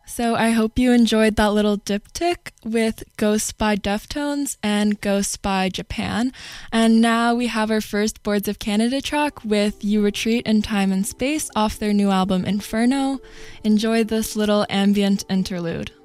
So I hope you enjoyed that little diptych with Ghosts by Deftones and Ghosts by Japan. And now we have our first Boards of Canada track with You Retreat in Time and Space off their new album Inferno. Enjoy this little ambient interlude.